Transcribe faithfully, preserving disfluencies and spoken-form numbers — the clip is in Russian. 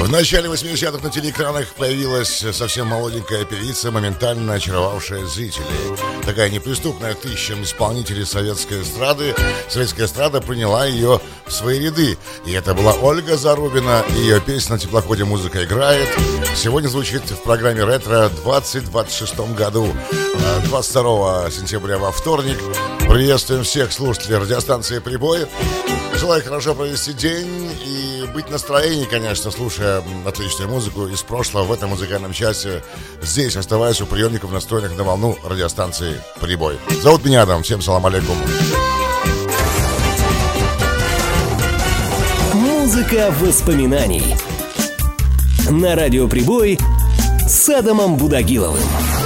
В начале восьмидесятых на телеэкранах появилась совсем молоденькая певица, моментально очаровавшая зрителей. Такая неприступная к тысячам исполнителей советской эстрады. Советская эстрада приняла ее в свои ряды. И это была Ольга Зарубина. Ее песня «На теплоходе музыка играет» сегодня звучит в программе «Ретро» в двадцать двадцать шестом году. двадцать второго сентября во вторник. Приветствуем всех слушателей радиостанции «Прибой». Желаю хорошо провести день и быть в настроении, конечно, слушая отличную музыку из прошлого в этом музыкальном часе. Здесь оставаясь у приемников, настроенных на волну радиостанции «Прибой». Зовут меня Адам. Всем салам алейкум. Музыка воспоминаний на радио «Прибой» с Адамом Будагиловым.